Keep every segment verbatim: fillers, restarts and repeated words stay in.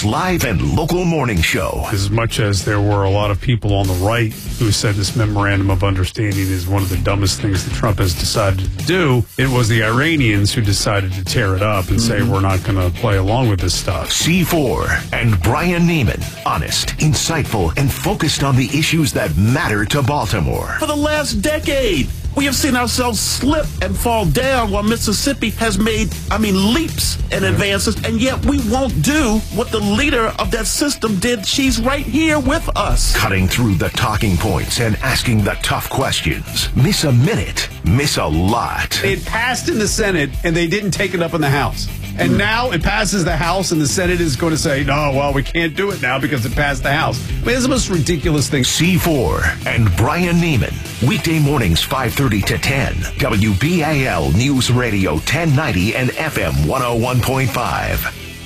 News Live and Local Morning Show. As much as there were a lot of people on the right who said this memorandum of understanding is one of the dumbest things that Trump has decided to do, it was the Iranians who decided to tear it up and mm-hmm. say we're not going to play along with this stuff. C four and Brian Neiman. Honest, insightful, and focused on the issues that matter to Baltimore. For the last decade, we have seen ourselves slip and fall down while Mississippi has made, I mean, leaps and advances, and yet we won't do what the leader of that system did. She's right here with us. Cutting through the talking points and asking the tough questions. Miss a minute, miss a lot. It passed in the Senate, and they didn't take it up in the House. And now it passes the House, and the Senate is going to say, no, well, we can't do it now because it passed the House. I mean, it's the most ridiculous thing. C four and Brian Neiman. Weekday mornings, five thirty to ten. W B A L News Radio ten ninety and F M one oh one point five.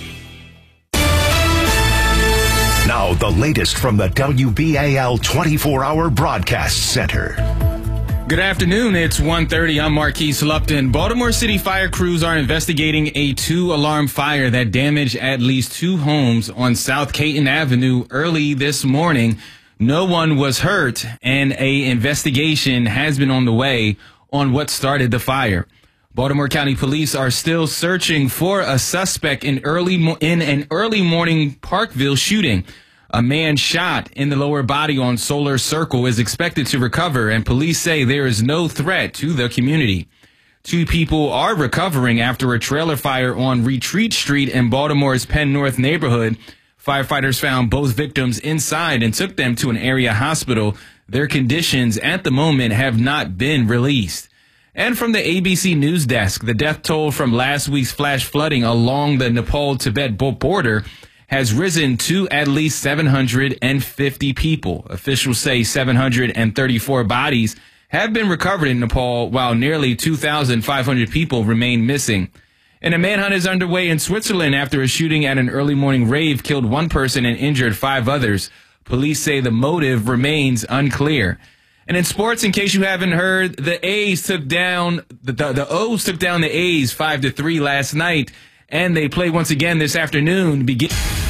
Now, the latest from the W B A L twenty-four hour Broadcast Center. Good afternoon. It's one thirty. I'm Marquise Lupton. Baltimore City fire crews are investigating a two-alarm fire that damaged at least two homes on South Caton Avenue early this morning. No one was hurt, and a investigation has been on the way on what started the fire. Baltimore County Police are still searching for a suspect in early mo- in an early morning Parkville shooting. A man shot in the lower body on Solar Circle is expected to recover, and police say there is no threat to the community. Two people are recovering after a trailer fire on Retreat Street in Baltimore's Penn North neighborhood. Firefighters found both victims inside and took them to an area hospital. Their conditions at the moment have not been released. And from the A B C News Desk, the death toll from last week's flash flooding along the Nepal-Tibet border has risen to at least seven hundred fifty people. Officials say seven hundred thirty-four bodies have been recovered in Nepal, while nearly two thousand five hundred people remain missing. And a manhunt is underway in Switzerland after a shooting at an early morning rave killed one person and injured five others. Police say the motive remains unclear. And in sports, in case you haven't heard, the A's took down, the, the, the O's took down the A's five to three last night. And they play once again this afternoon. Begin-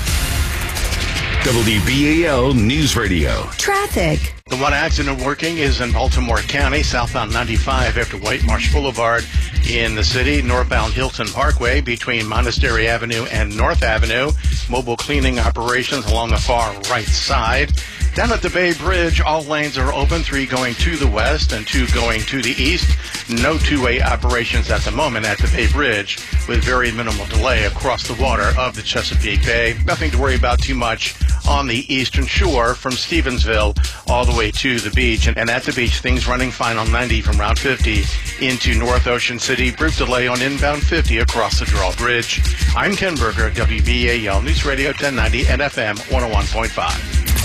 W B A L News Radio. Traffic. The one accident working is in Baltimore County, southbound ninety-five after White Marsh Boulevard in the city, northbound Hilton Parkway between Monastery Avenue and North Avenue. Mobile cleaning operations along the far right side. Down at the Bay Bridge, all lanes are open, three going to the west and two going to the east. No two-way operations at the moment at the Bay Bridge, with very minimal delay across the water of the Chesapeake Bay. Nothing to worry about too much on the eastern shore from Stevensville all the way to the beach. And at the beach, things running fine on ninety from Route fifty into North Ocean City. Brief delay on inbound fifty across the Drawbridge. I'm Ken Berger, W B A L News Radio ten ninety and F M one oh one point five.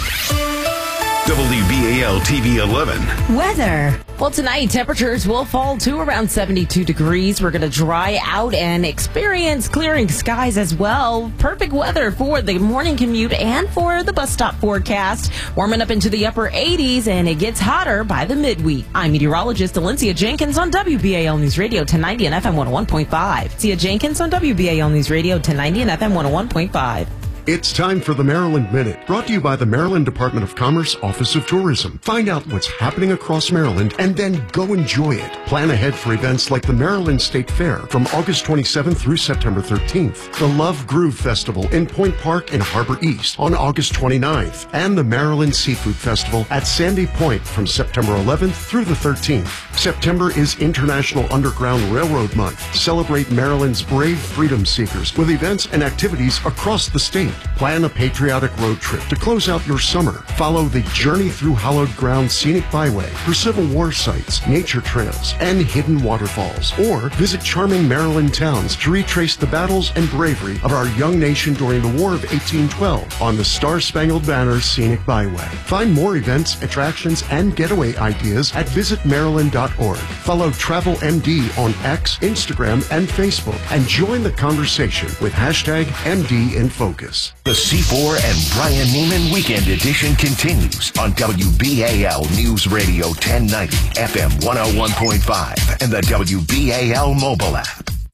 W B A L T V eleven. Weather. Well, tonight, temperatures will fall to around seventy-two degrees. We're going to dry out and experience clearing skies as well. Perfect weather for the morning commute and for the bus stop forecast. Warming up into the upper eighties, and it gets hotter by the midweek. I'm meteorologist Alencia Jenkins on W B A L News Radio ten ninety and F M one oh one point five. Alencia Jenkins on W B A L News Radio ten ninety and F M one oh one point five. It's time for the Maryland Minute, brought to you by the Maryland Department of Commerce, Office of Tourism. Find out what's happening across Maryland and then go enjoy it. Plan ahead for events like the Maryland State Fair from August twenty-seventh through September thirteenth, the Love Groove Festival in Point Park and Harbor East on August twenty-ninth, and the Maryland Seafood Festival at Sandy Point from September eleventh through the thirteenth. September is International Underground Railroad Month. Celebrate Maryland's brave freedom seekers with events and activities across the state. Plan a patriotic road trip to close out your summer. Follow the Journey Through Hallowed Ground Scenic Byway for Civil War sites, nature trails, and hidden waterfalls. Or visit charming Maryland towns to retrace the battles and bravery of our young nation during the War of eighteen twelve on the Star-Spangled Banner Scenic Byway. Find more events, attractions, and getaway ideas at visit maryland dot org. Follow Travel M D on X, Instagram, and Facebook, and join the conversation with hashtag M D in Focus. The C four and Brian Neiman Weekend Edition continues on W B A L News Radio ten ninety, F M one oh one point five, and the W B A L mobile app.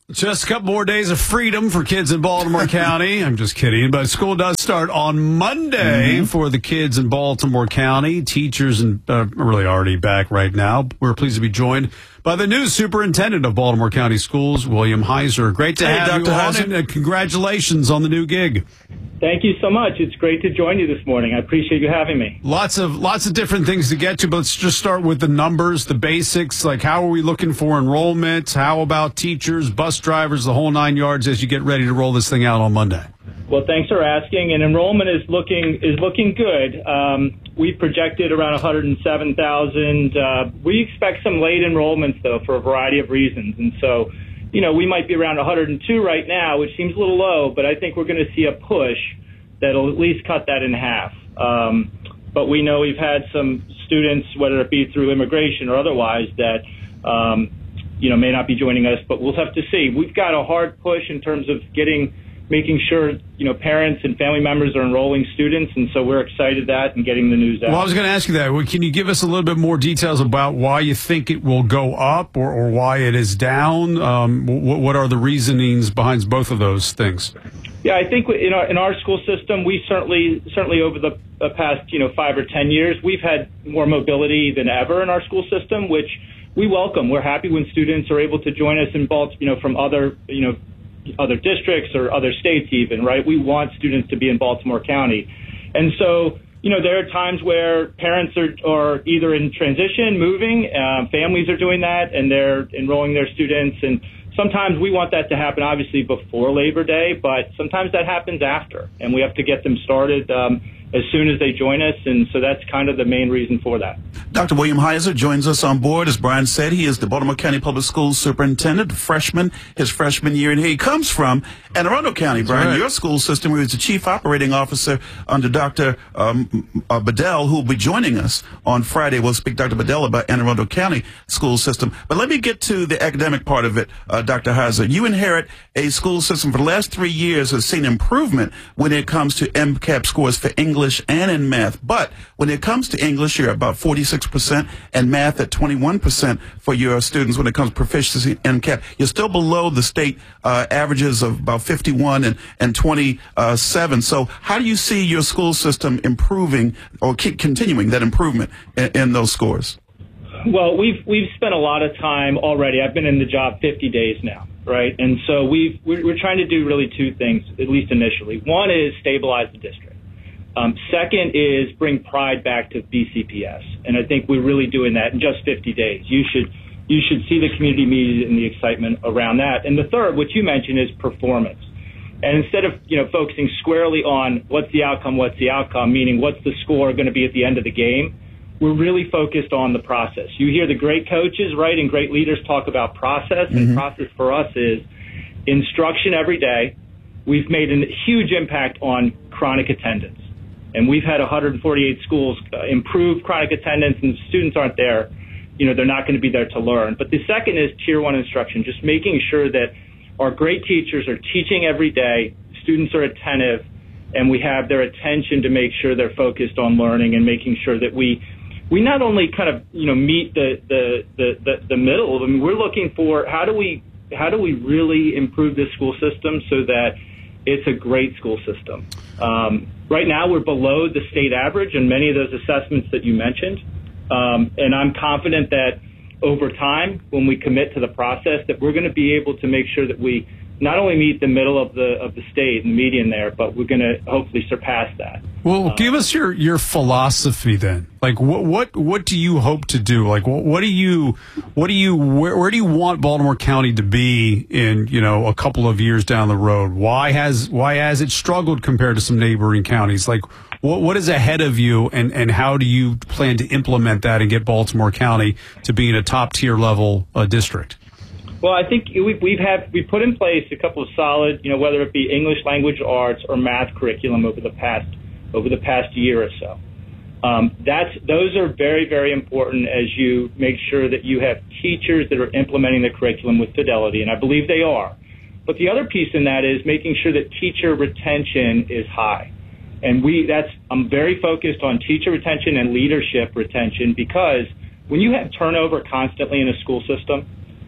Just a couple more days of freedom for kids in Baltimore County. I'm just kidding, but school does start on Monday mm-hmm. for the kids in Baltimore County. Teachers and uh, are really already back right now. We're pleased to be joined by the new superintendent of Baltimore County Schools, William Heiser. Great to hey, have Doctor you on, Heiser. and uh, congratulations on the new gig. Thank you so much. It's great to join you this morning. I appreciate you having me. Lots of lots of different things to get to, but let's just start with the numbers, the basics. Like, how are we looking for enrollment? How about teachers, bus drivers, the whole nine yards as you get ready to roll this thing out on Monday? Well, thanks for asking. And enrollment is looking is looking good. Um, we projected around one hundred seven thousand. Uh, we expect some late enrollments, though, for a variety of reasons. And so, you know, we might be around one hundred two right now, which seems a little low, but I think we're going to see a push that'll at least cut that in half. Um, but we know we've had some students, whether it be through immigration or otherwise, that, um, you know, may not be joining us, but we'll have to see. We've got a hard push in terms of getting, making sure, you know, parents and family members are enrolling students, and so we're excited that and getting the news out. Well, I was going to ask you that. Well, can you give us a little bit more details about why you think it will go up or, or why it is down? Um, what, what are the reasonings behind both of those things? Yeah, I think in our in our school system, we certainly certainly over the uh, past you know five or ten years, we've had more mobility than ever in our school system, which we welcome. We're happy when students are able to join us in Baltimore, you know, from other you know other districts or other states even, right? We want students to be in Baltimore County, and so you know there are times where parents are are either in transition, moving, uh, families are doing that, and they're enrolling their students. And sometimes we want that to happen, obviously, before Labor Day, but sometimes that happens after, and we have to get them started um, as soon as they join us, and so that's kind of the main reason for that. Doctor William Heiser joins us on board. As Brian said, he is the Baltimore County Public Schools Superintendent, freshman, his freshman year, and he comes from Anne Arundel County, Brian, right. Your school system, where he was the Chief Operating Officer under Doctor Um, uh, Bedell, who will be joining us on Friday. We'll speak to Doctor Bedell about Anne Arundel County school system. But let me get to the academic part of it, uh, Doctor Heiser. You inherit a school system for the last three years has seen improvement when it comes to M C A P scores for English and in math. But when it comes to English, you're about forty-six percent, and math at twenty-one percent for your students when it comes to proficiency in M C A P. You're still below the state uh, averages of about fifty-one and, and twenty-seven. So how do you see your school system improving or keep continuing that improvement in, in those scores? Well, we've we've spent a lot of time already. I've been in the job fifty days now, right? And so we've we're, we're trying to do really two things, at least initially. One is stabilize the district. Um, second is bring pride back to B C P S, and I think we're really doing that in just fifty days. You should you should see the community media and the excitement around that. And the third, which you mentioned, is performance. And instead of you know focusing squarely on what's the outcome, what's the outcome, meaning what's the score going to be at the end of the game, we're really focused on the process. You hear the great coaches, right, and great leaders talk about process, mm-hmm. and process for us is instruction every day. We've made a huge impact on chronic attendance. And we've had one hundred forty-eight schools uh, improve chronic attendance, and students aren't there. You know, they're not going to be there to learn. But the second is tier one instruction, just making sure that our great teachers are teaching every day, students are attentive, and we have their attention to make sure they're focused on learning and making sure that we we not only kind of, you know, meet the the the, the, the middle. I mean, we're looking for how do we how do we really improve this school system so that it's a great school system. Um, right now, we're below the state average in many of those assessments that you mentioned. Um, and I'm confident that over time, when we commit to the process, that we're going to be able to make sure that we not only meet the middle of the of the state and the median there, but we're going to hopefully surpass that. Well, um, give us your, your philosophy then. Like, what what what do you hope to do? Like, what, what do you what do you where, where do you want Baltimore County to be in you know a couple of years down the road? Why has why has it struggled compared to some neighboring counties? Like, what what is ahead of you, and and how do you plan to implement that and get Baltimore County to be in a top tier level uh, district? Well, I think we've we've had we put in place a couple of solid, you know, whether it be English language arts or math curriculum over the past over the past year or so. Um, that's those are very very important as you make sure that you have teachers that are implementing the curriculum with fidelity, and I believe they are. But the other piece in that is making sure that teacher retention is high, and we that's I'm very focused on teacher retention and leadership retention, because when you have turnover constantly in a school system,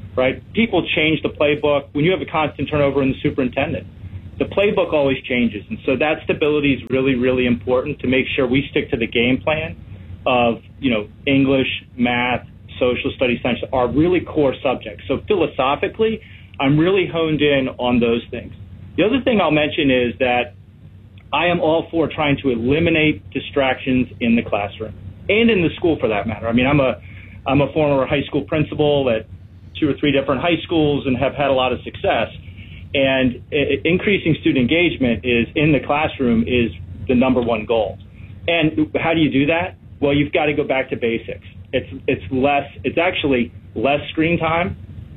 right? People change the playbook. When you have a constant turnover in the superintendent, the playbook always changes. And so that stability is really, really important to make sure we stick to the game plan of, you know, English, math, social studies, science are really core subjects. So philosophically, I'm really honed in on those things. The other thing I'll mention is that I am all for trying to eliminate distractions in the classroom and in the school for that matter. I mean, I'm a, I'm a former high school principal at two or three different high schools and have had a lot of success. And it, increasing student engagement is in the classroom is the number one goal. And how do you do that? Well, you've got to go back to basics. It's it's less. It's actually less screen time,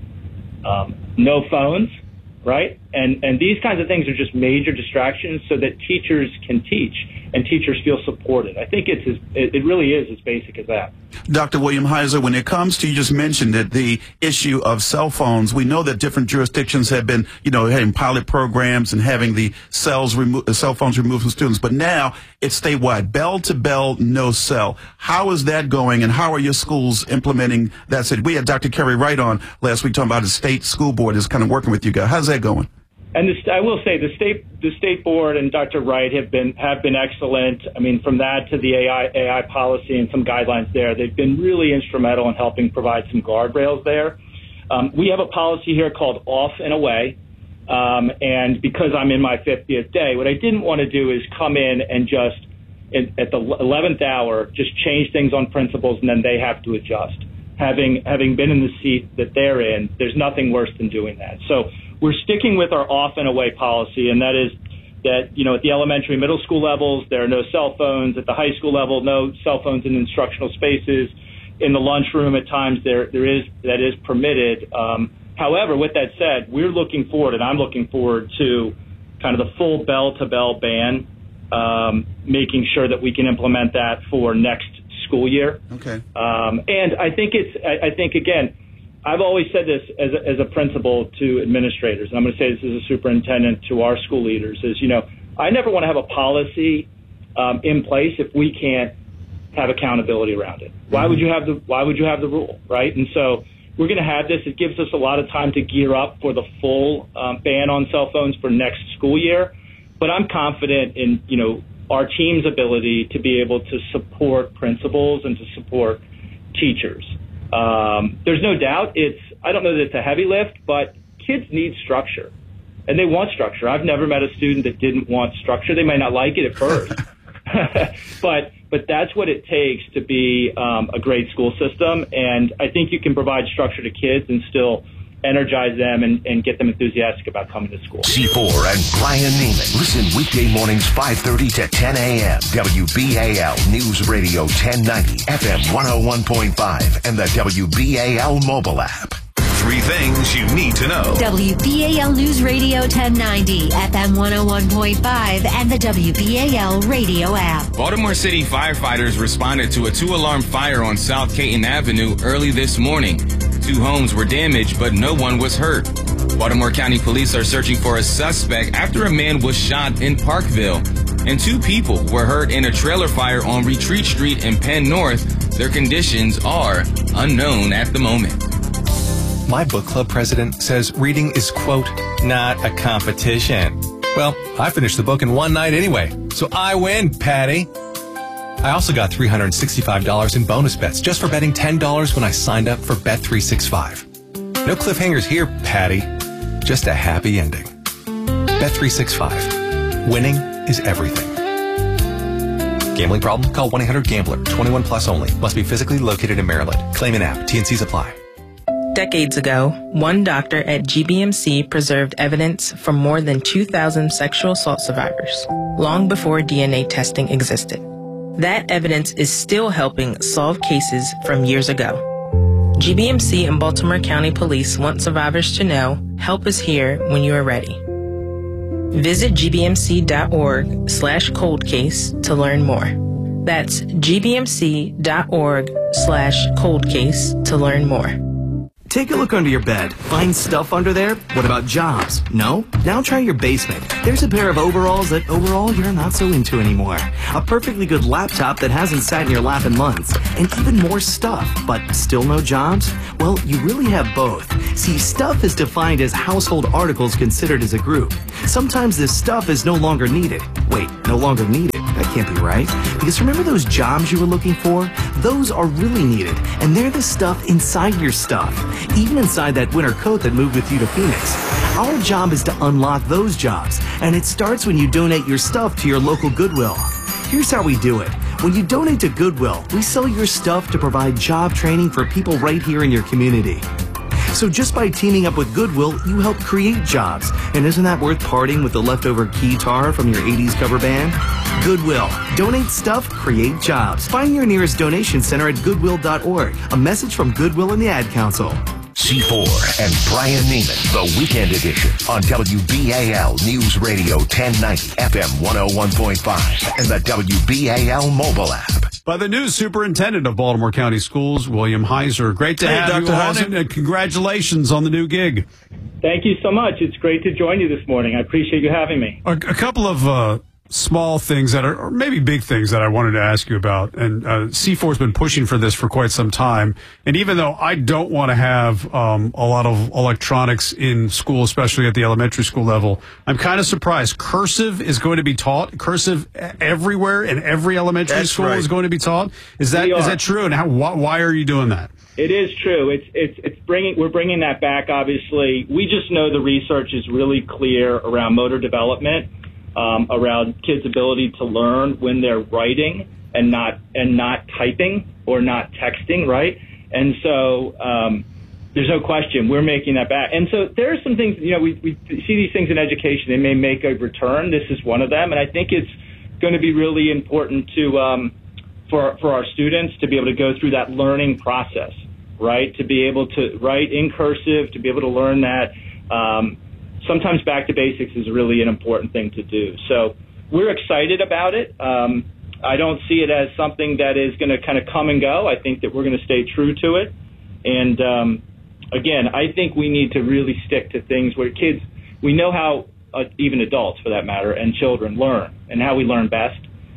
um, no phones, right? And and these kinds of things are just major distractions so that teachers can teach and teachers feel supported. I think it's as, it really is as basic as that. Doctor William Heiser, when it comes to, you just mentioned that the issue of cell phones, we know that different jurisdictions have been, you know, having pilot programs and having the cells remo- cell phones removed from students, but now it's statewide, bell to bell, no cell. How is that going, and how are your schools implementing that? We had Doctor Kerry Wright on last week talking about the state school board is kind of working with you guys. How's that going? And this, I will say the state the state board and Doctor Wright have been have been excellent. I mean, from that to the A I A I policy and some guidelines there, they've been really instrumental in helping provide some guardrails there. Um, we have a policy here called Off and Away, um, and because I'm in my fiftieth day, what I didn't want to do is come in and just in, at the eleventh hour just change things on principles and then they have to adjust. Having having been in the seat that they're in, there's nothing worse than doing that. So we're sticking with our off and away policy, and that is that, you know, at the elementary, middle school levels, there are no cell phones. At the high school level, no cell phones in instructional spaces. In the lunchroom, at times, there there is that is permitted. Um, however, with that said, we're looking forward, and I'm looking forward to kind of the full bell-to-bell ban, um, making sure that we can implement that for next school year. Okay. Um, and I think it's, I, I think, again, I've always said this as a, as a principal to administrators, and I'm going to say this as a superintendent to our school leaders, is, you know, I never want to have a policy um, in place if we can't have accountability around it. Why would you have the Why would you have the rule, right? And so we're going to have this. It gives us a lot of time to gear up for the full um, ban on cell phones for next school year. But I'm confident in, you know, our team's ability to be able to support principals and to support teachers. Um, there's no doubt it's, I don't know that it's a heavy lift, but kids need structure and they want structure. I've never met a student that didn't want structure. They might not like it at first, but, but that's what it takes to be um, a great school system. And I think you can provide structure to kids and still energize them and, and get them enthusiastic about coming to school. C four and Brian Neiman. Listen weekday mornings five thirty to ten a.m. W B A L News Radio ten ninety, F M one oh one point five, and the W B A L mobile app. Three things you need to know. W B A L News Radio ten ninety, F M one oh one point five, and the W B A L radio app. Baltimore City firefighters responded to a two-alarm fire on South Caton Avenue early this morning. Two homes were damaged, but no one was hurt. Baltimore County Police are searching for a suspect after a man was shot in Parkville. And two people were hurt in a trailer fire on Retreat Street in Penn North. Their conditions are unknown at the moment. My book club president says reading is, quote, not a competition. Well, I finished the book in one night anyway, so I win, Patty. I also got three hundred sixty-five dollars in bonus bets just for betting ten dollars when I signed up for Bet three sixty-five. No cliffhangers here, Patty. Just a happy ending. Bet three sixty-five. Winning is everything. Gambling problem? Call one eight hundred gambler. twenty-one plus only. Must be physically located in Maryland. Claim an app. T N Cs apply. Decades ago, one doctor at G B M C preserved evidence from more than two thousand sexual assault survivors, long before D N A testing existed. That evidence is still helping solve cases from years ago. G B M C and Baltimore County Police want survivors to know help is here when you are ready. Visit gbmc.org slash cold case to learn more. That's gbmc.org slash cold case to learn more. Take a look under your bed. Find stuff under there? What about jobs? No? Now try your basement. There's a pair of overalls that overall you're not so into anymore. A perfectly good laptop that hasn't sat in your lap in months. And even more stuff, but still no jobs? Well, you really have both. See, stuff is defined as household articles considered as a group. Sometimes this stuff is no longer needed. Wait, no longer needed? That can't be right. Because remember those jobs you were looking for? Those are really needed, and they're the stuff inside your stuff. Even inside that winter coat that moved with you to Phoenix. Our job is to unlock those jobs, and it starts when you donate your stuff to your local Goodwill. Here's how we do it. When you donate to Goodwill, we sell your stuff to provide job training for people right here in your community. So just by teaming up with Goodwill, you help create jobs. And isn't that worth parting with the leftover keytar from your eighties cover band? Goodwill. Donate stuff, create jobs. Find your nearest donation center at goodwill dot org. A message from Goodwill and the Ad Council. C four and Brian Neiman, the Weekend Edition on W B A L News Radio ten ninety F M one oh one point five and the W B A L mobile app. By the new superintendent of Baltimore County Schools, William Heiser. Great to hey, have Doctor you Heiser. on, and congratulations on the new gig. Thank you so much. It's great to join you this morning. I appreciate you having me. A, a couple of uh, small things that are, or maybe big things that I wanted to ask you about. And uh, C four has been pushing for this for quite some time. And even though I don't want to have um, a lot of electronics in school, especially at the elementary school level, I'm kind of surprised. Cursive is going to be taught. Cursive everywhere in every elementary That's school right. is going to be taught. Is that We is are. that true? And how? Why, why are you doing that? It is true. It's it's it's bringing we're bringing that back. Obviously, we just know the research is really clear around motor development, um, around kids' ability to learn when they're writing and not and not typing or not texting, right? And so um, there's no question we're making that back. And so there are some things, you know, we we see these things in education. They may make a return. This is one of them, and I think it's going to be really important to. Um, For, for our students to be able to go through that learning process, right? To be able to write in cursive, to be able to learn that. Um, sometimes back to basics is really an important thing to do. So we're excited about it. Um, I don't see it as something that is going to kind of come and go. I think that we're going to stay true to it. And um, again, I think we need to really stick to things where kids, we know how, uh, even adults for that matter, and children learn and how we learn best.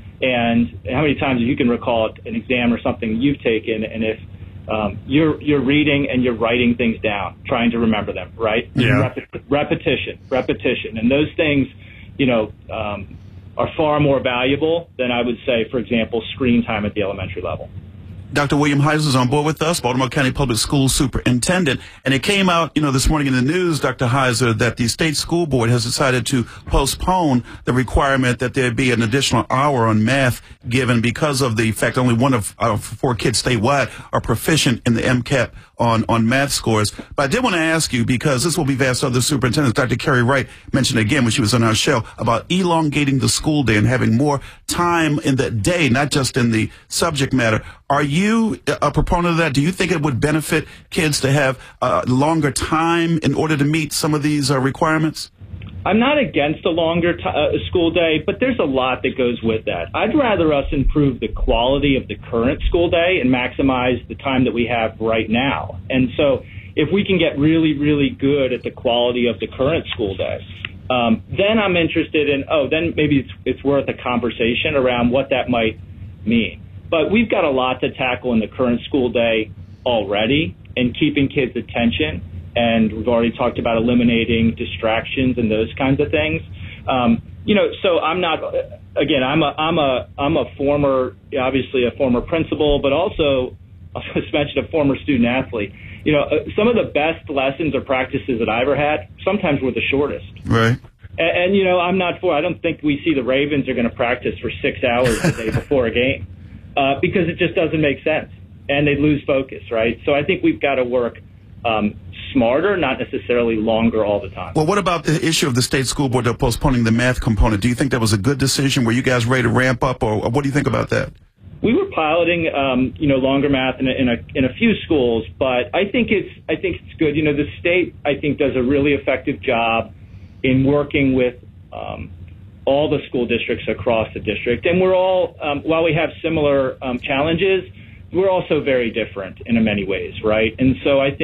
And how many times you can recall an exam or something you've taken, and if um, you're you're reading and you're writing things down, trying to remember them, right? Yeah. Rep- repetition, repetition, and those things, you know, um, are far more valuable than I would say, for example, screen time at the elementary level. Doctor William Heiser is on board with us, Baltimore County Public Schools Superintendent. And it came out, you know, this morning in the news, Doctor Heiser, that the state school board has decided to postpone the requirement that there be an additional hour on math given because of the fact only one of, of four kids statewide are proficient in the M C A P on, on math scores. But I did want to ask you, because this will be vast to other superintendents. Doctor Carrie Wright mentioned again when she was on our show about elongating the school day and having more time in the day, not just in the subject matter. Are you a proponent of that? Do you think it would benefit kids to have uh, longer time in order to meet some of these uh, requirements? I'm not against a longer t- uh, school day, but there's a lot that goes with that. I'd rather us improve the quality of the current school day and maximize the time that we have right now. And so if we can get really, really good at the quality of the current school day, um, then I'm interested in, oh, then maybe it's, it's worth a conversation around what that might mean. But we've got a lot to tackle in the current school day already and keeping kids' attention. And we've already talked about eliminating distractions and those kinds of things. Um, you know, so I'm not, again, I'm a, I'm a, I'm a former, obviously a former principal, but also, I'll just mention a former student athlete. You know, uh, some of the best lessons or practices that I ever had sometimes were the shortest. Right. And, and you know, I'm not for, I don't think we see the Ravens are going to practice for six hours a day before a game uh, because it just doesn't make sense. And they lose focus, right? So I think we've got to work um, smarter, not necessarily longer all the time. Well, what about the issue of the state school board postponing the math component? Do you think that was a good decision? Were you guys ready to ramp up, or what do you think about that? We were piloting, um, you know, longer math in a, in a in a few schools, but I think it's I think it's good. You know, the state I think does a really effective job in working with um, all the school districts across the district, and we're all um, while we have similar um, challenges, we're also very different in many ways, right? And so I think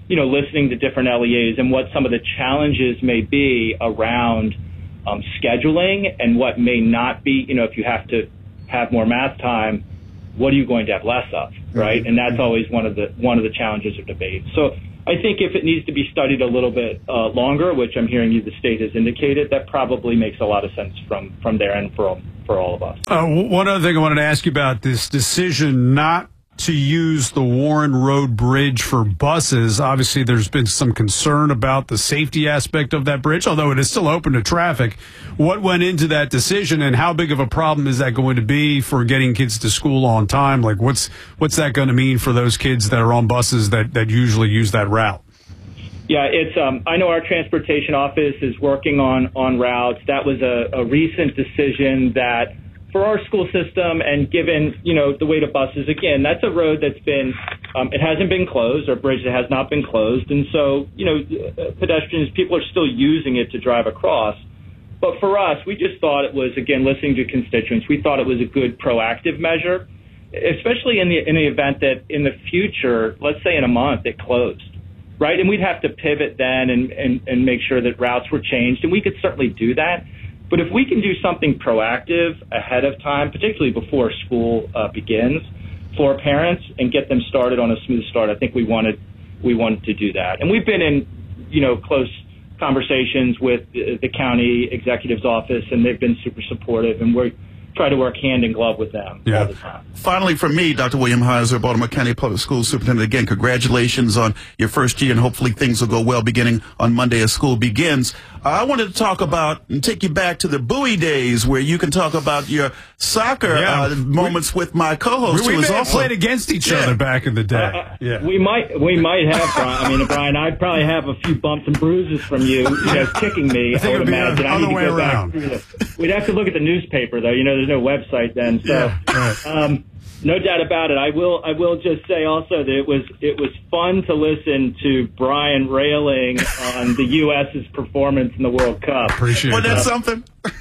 you know, listening to different L E As and what some of the challenges may be around um, scheduling and what may not be, you know, if you have to have more math time, what are you going to have less of, right? Mm-hmm. And that's always one of the one of the challenges of debate. So I think if it needs to be studied a little bit uh, longer, which I'm hearing you, the state has indicated, that probably makes a lot of sense from, from their end for all, for all of us. Uh, one other thing I wanted to ask you about, this decision not to use the Warren Road Bridge for buses. Obviously, there's been some concern about the safety aspect of that bridge, although it is still open to traffic. What went into that decision, and how big of a problem is that going to be for getting kids to school on time? Like, what's what's that going to mean for those kids that are on buses that, that usually use that route? Yeah, it's. Um, I know our transportation office is working on, on routes. That was a, a recent decision that, for our school system, and given, you know, the weight of buses, again, that's a road that's been, um, it hasn't been closed, or a bridge that has not been closed. And so, you know, pedestrians, people are still using it to drive across. But for us, we just thought it was, again, listening to constituents, we thought it was a good proactive measure, especially in the, in the event that in the future, let's say in a month, it closed, right? And we'd have to pivot then and, and, and make sure that routes were changed. And we could certainly do that. But if we can do something proactive ahead of time, particularly before school uh, begins, for parents and get them started on a smooth start, I think we wanted we wanted to do that. And we've been in, you know, close conversations with the, the county executive's office, and they've been super supportive, and we're try to work hand in glove with them yeah. all the time. Finally, from me, Doctor William Heiser, Baltimore County Public Schools Superintendent. Again, congratulations on your first year, and hopefully things will go well beginning on Monday as school begins. Uh, I wanted to talk about and take you back to the Bowie days, where you can talk about your soccer yeah. uh, moments we, with my co-host. We, we who is may also have played against each yeah. other back in the day. Uh, yeah. We might, we might have. Brian. I mean, Brian, I'd probably have a few bumps and bruises from you, you know, kicking me. I, I would imagine. I need to go back through the, we'd have to look at the newspaper, though. You know, there's no website then. So, yeah, right. um, no doubt about it. I will. I will just say also that it was it was fun to listen to Brian railing on the U S's performance in the World Cup. Appreciate well, that. That's something.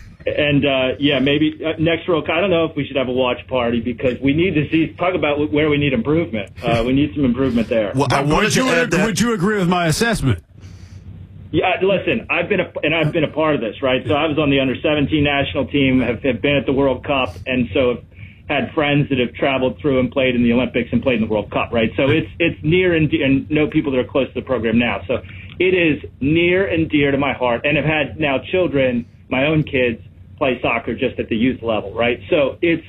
And uh, yeah, maybe uh, next World Cup. I don't know if we should have a watch party, because we need to see talk about where we need improvement. Uh, we need some improvement there. Well, I wanted would you to add that. Would you agree with my assessment? Yeah, listen, I've been a, and I've been a part of this, right? So I was on the under seventeen national team, have, have been at the World Cup, and so have had friends that have traveled through and played in the Olympics and played in the World Cup, right? So it's it's near and dear, and know people that are close to the program now. So it is near and dear to my heart, and have had now children, my own kids, play soccer just at the youth level, right? So it's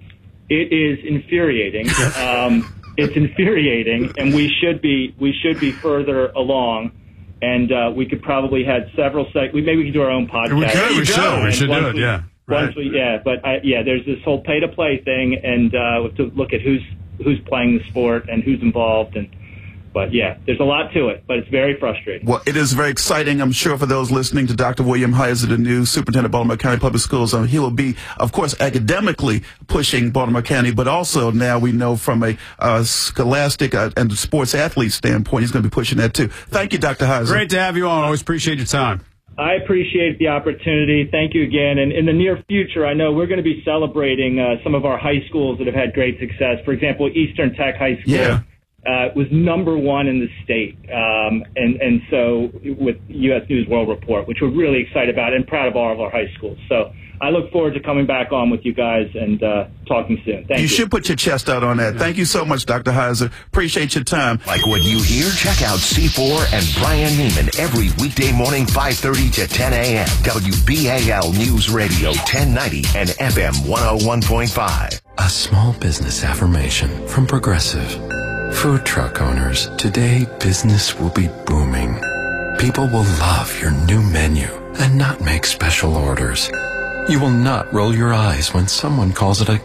it is infuriating. Um, it's infuriating, and we should be we should be further along. And uh, we could probably had several sec- we maybe we could do our own podcast. We could, we should, we should do it, we, yeah. Once right. we, yeah, but I, yeah, there's this whole pay to play thing, and uh, we have to look at who's who's playing the sport and who's involved, and but yeah, there's a lot to it, but it's very frustrating. Well, it is very exciting, I'm sure, for those listening to Doctor William Heiser, the new superintendent of Baltimore County Public Schools. Um, he will be, of course, academically pushing Baltimore County, but also now we know from a uh, scholastic uh, and sports athlete standpoint, he's going to be pushing that too. Thank you, Doctor Heiser. Great to have you on. Always appreciate your time. I appreciate the opportunity. Thank you again. And in the near future, I know we're going to be celebrating uh, some of our high schools that have had great success. For example, Eastern Tech High School. Yeah. Uh, was number one in the state, um, and and so with U S News World Report, which we're really excited about and proud of all of our high schools. So I look forward to coming back on with you guys and uh, talking soon. Thank you. You should put your chest out on that. Thank you so much, Doctor Heiser. Appreciate your time. Like what you hear? Check out C four and Brian Neiman every weekday morning, five thirty to ten a.m. W B A L News Radio ten ninety and F M one oh one point five. A small business affirmation from Progressive. Food truck owners, today business will be booming. People will love your new menu and not make special orders. You will not roll your eyes when someone calls it a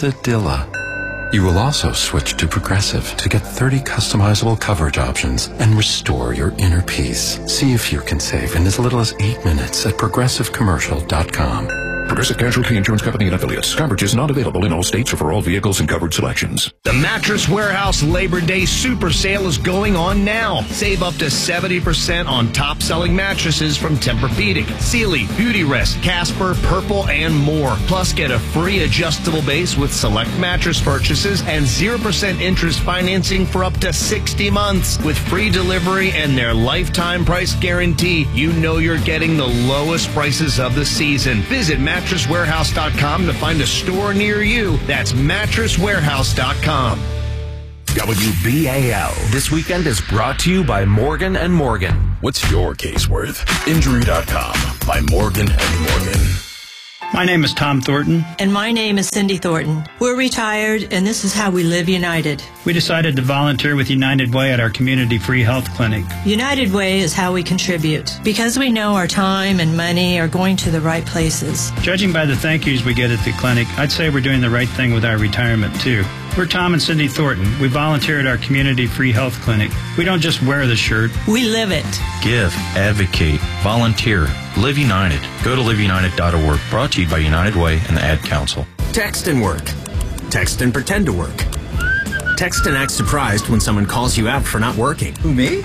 quesadilla. You will also switch to Progressive to get thirty customizable coverage options and restore your inner peace. See if you can save in as little as eight minutes at progressive commercial dot com. Progressive Casualty Insurance Company and affiliates. Coverage is not available in all states or for all vehicles and covered selections. The Mattress Warehouse Labor Day Super Sale is going on now. Save up to seventy percent on top-selling mattresses from Tempur-Pedic, Sealy, Beautyrest, Casper, Purple, and more. Plus, get a free adjustable base with select mattress purchases and zero percent interest financing for up to sixty months. With free delivery and their lifetime price guarantee, you know you're getting the lowest prices of the season. Visit mattress warehouse dot com to find a store near you. That's mattress warehouse dot com. W B A L. This weekend is brought to you by Morgan and Morgan. What's your case worth? Injury dot com by Morgan and Morgan. My name is Tom Thornton. And my name is Cindy Thornton. We're retired, and this is how we live United. We decided to volunteer with United Way at our community free health clinic. United Way is how we contribute, because we know our time and money are going to the right places. Judging by the thank yous we get at the clinic, I'd say we're doing the right thing with our retirement, too. We're Tom and Cindy Thornton. We volunteer at our community free health clinic. We don't just wear the shirt. We live it. Give, advocate, volunteer, live united. Go to live united dot org. Brought to you by United Way and the Ad Council. Text and work. Text and pretend to work. Text and act surprised when someone calls you out for not working. Who, me?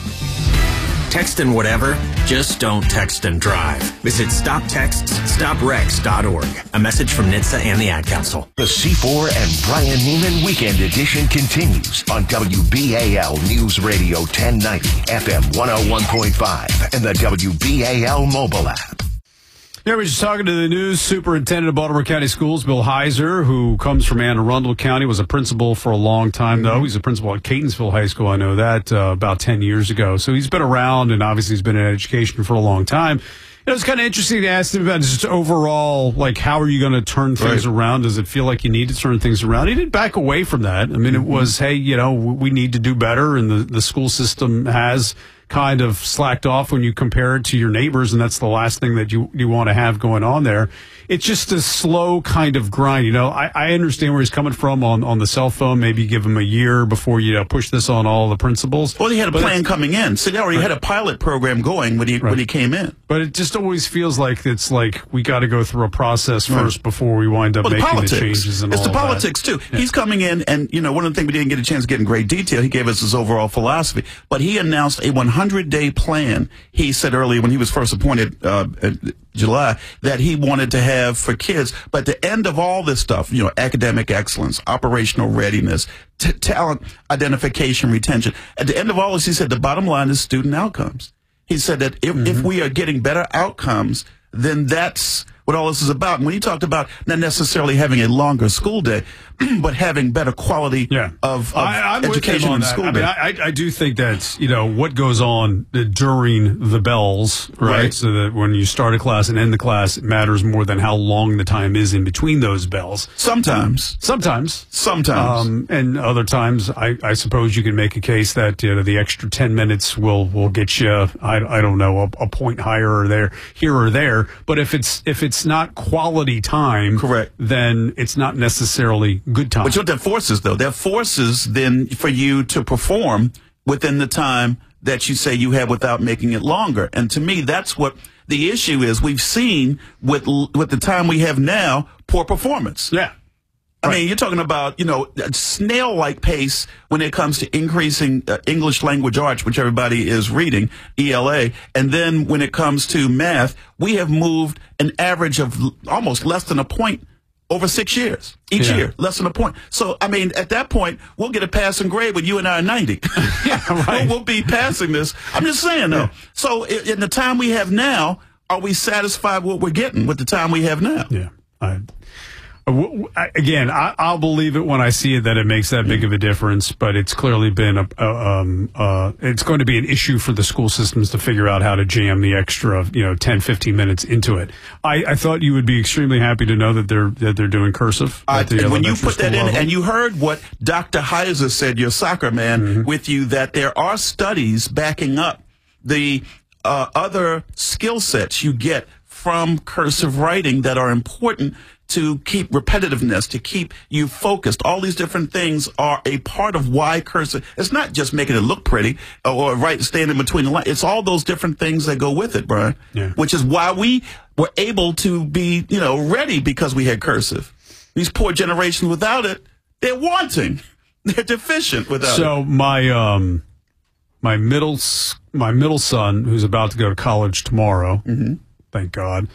Text and whatever, just don't text and drive. Visit stop texts stop wrecks dot org. A message from N H T S A and the Ad Council. The C four and Brian Neiman Weekend Edition continues on W B A L News Radio ten ninety, F M one oh one point five, and the W B A L mobile app. Yeah, we're just talking to the news superintendent of Baltimore County Schools, Bill Heiser, who comes from Anne Arundel County, was a principal for a long time, though. He's a principal at Catonsville High School. I know that uh, about ten years ago. So he's been around, and obviously he's been in education for a long time. It was kind of interesting to ask him about just overall, like, how are you going to turn things right. around? Does it feel like you need to turn things around? He didn't back away from that. I mean, mm-hmm. it was, hey, you know, we need to do better, and the, the school system has kind of slacked off when you compare it to your neighbors, and that's the last thing that you you want to have going on there. It's just a slow kind of grind. You know, I, I understand where he's coming from on, on the cell phone. Maybe give him a year before you uh, push this on all the principals. Well, he had a but plan coming in. So he already right. had a pilot program going when he right. when he came in. But it just always feels like it's like we got to go through a process first right. before we wind up well, making the, the changes and it's all the politics, that. too. Yeah. He's coming in, and, you know, one of the things we didn't get a chance to get in great detail, he gave us his overall philosophy. But he announced a one hundred day plan. He said earlier when he was first appointed uh, in July that he wanted to have for kids. But at the end of all this stuff, you know, academic excellence, operational readiness, t- talent identification, retention, at the end of all this, he said the bottom line is student outcomes. He said that if, mm-hmm. if we are getting better outcomes, then that's what all this is about. And when he talked about not necessarily having a longer school day, but having better quality yeah. of, of I, I'm education in that. school I day. mean, I, I do think that, you know, what goes on during the bells, right? Right. So that when you start a class and end the class, it matters more than how long the time is in between those bells. Sometimes. Sometimes. Sometimes. Um, and other times, I, I suppose you can make a case that, you know, the extra ten minutes will, will get you, I, I don't know, a, a point higher or there, here or there. But if it's, if it's not quality time, correct, then it's not necessarily good time. But you know what that forces, though? That forces then for you to perform within the time that you say you have without making it longer. And to me, that's what the issue is. We've seen with with the time we have now, poor performance. Yeah. I mean, you're talking about, you know, snail-like pace when it comes to increasing uh, English language arts, which everybody is reading, E L A. And then when it comes to math, we have moved an average of l- almost less than a point over six years. Each yeah. year, less than a point. So, I mean, at that point, we'll get a passing grade when you and I are ninety. yeah, right. we'll, we'll be passing this. I'm just saying, though. Yeah. So, in, in the time we have now, are we satisfied with what we're getting with the time we have now? Yeah. I, Again, I, I'll believe it when I see it that it makes that big of a difference, but it's clearly been a, a um, uh, it's going to be an issue for the school systems to figure out how to jam the extra, you know, ten, fifteen minutes into it. I, I thought you would be extremely happy to know that they're that they're doing cursive. Uh, at the when you put that in, level. and you heard what Doctor Heiser said, your soccer man, mm-hmm. with you, that there are studies backing up the uh, other skill sets you get from cursive writing that are important to keep repetitiveness, to keep you focused. All these different things are a part of why cursive. It's not just making it look pretty or, or right standing between the lines. It's all those different things that go with it, Brian. Yeah. Which is why we were able to be, you know, ready because we had cursive. These poor generations without it, they're wanting. They're deficient without so it. So my um, my middle s- my middle son, who's about to go to college tomorrow, mm-hmm. thank God,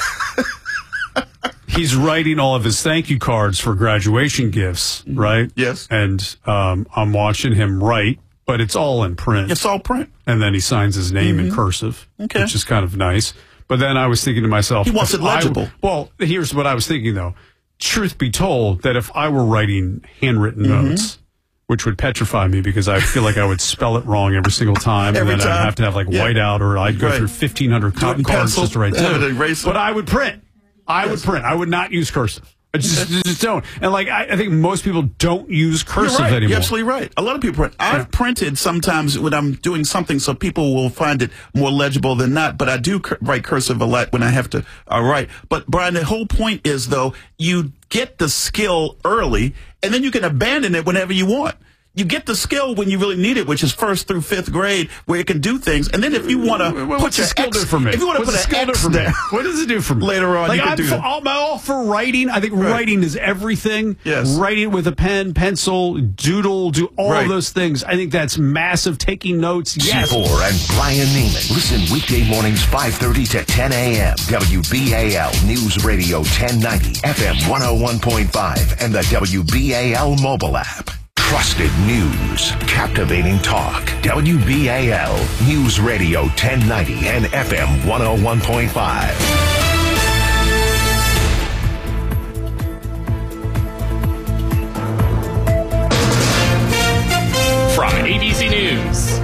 he's writing all of his thank you cards for graduation gifts, mm-hmm. right? Yes. And um, I'm watching him write, but it's all in print. It's all print. And then he signs his name mm-hmm. in cursive, okay. which is kind of nice. But then I was thinking to myself, he wants it legible. I, well, here's what I was thinking, though. Truth be told, that if I were writing handwritten mm-hmm. notes, which would petrify me because I feel like I would spell it wrong every single time, every and then time. I'd have to have like yeah. whiteout, or I'd go right. through fifteen hundred co- cards pencil, just to write two. But I would print. I yes. would print. I would not use cursive. I just, just don't. And like I, I think most people don't use cursive You're right. anymore. You're absolutely right. A lot of people print. I've yeah. printed sometimes when I'm doing something so people will find it more legible than not, but I do cur- write cursive a lot when I have to uh, write. But Brian, the whole point is, though, you get the skill early, and then you can abandon it whenever you want. You get the skill when you really need it, which is first through fifth grade, where you can do things. And then if you want to well, put your skill X, do for me? If you want to put an X down, what does it do for me? Later on, like you can I'm do for, that. all, I'm all for writing. I think right. writing is everything. Yes. Writing with a pen, pencil, doodle, do all right. of those things. I think that's massive. Taking notes. Yes. G four and Brian Neiman. Listen weekday mornings five thirty to ten a.m. W B A L News Radio ten ninety, F M one oh one point five, and the W B A L mobile app. Trusted news, captivating talk. W B A L News Radio ten ninety and F M one oh one point five. From A B C News,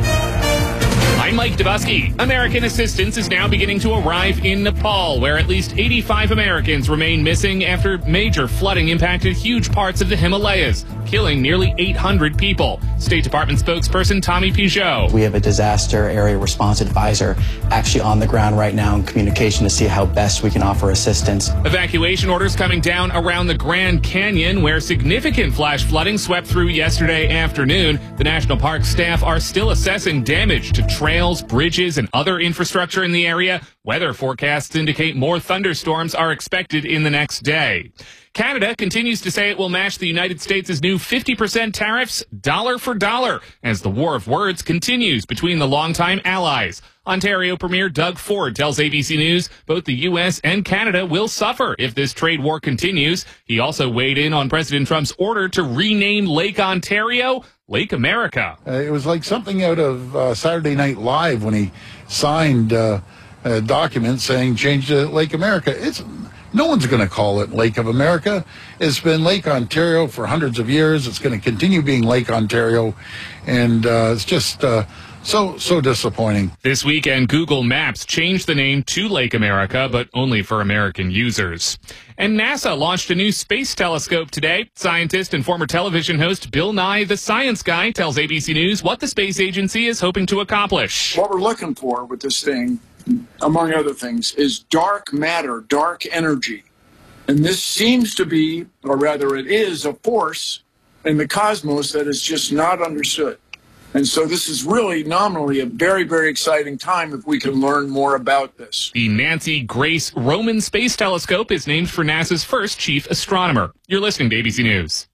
I'm Mike Dubusky. American assistance is now beginning to arrive in Nepal, where at least eighty-five Americans remain missing after major flooding impacted huge parts of the Himalayas, killing nearly eight hundred people. State Department spokesperson Tommy Pigeot. We have a disaster area response advisor actually on the ground right now in communication to see how best we can offer assistance. Evacuation orders coming down around the Grand Canyon, where significant flash flooding swept through yesterday afternoon. The National Park staff are still assessing damage to trails, bridges, and other infrastructure in the area. Weather forecasts indicate more thunderstorms are expected in the next day. Canada continues to say it will match the United States' new fifty percent tariffs dollar for dollar as the war of words continues between the longtime allies. Ontario Premier Doug Ford tells A B C News both the U S and Canada will suffer if this trade war continues. He also weighed in on President Trump's order to rename Lake Ontario Lake America. Uh, it was like something out of uh, Saturday Night Live when he signed uh, a document saying change to Lake America. It's no one's going to call it Lake of America. It's been Lake Ontario for hundreds of years. It's going to continue being Lake Ontario, and uh, it's just uh, so so disappointing. This weekend, Google Maps changed the name to Lake America, but only for American users. And NASA launched a new space telescope today. Scientist and former television host Bill Nye, the Science Guy, tells A B C News what the space agency is hoping to accomplish. What we're looking for with this thing, among other things, is dark matter, dark energy. And this seems to be, or rather it is, a force in the cosmos that is just not understood. And so this is really nominally a very, very exciting time if we can learn more about this. The Nancy Grace Roman Space Telescope is named for NASA's first chief astronomer. You're listening to A B C News.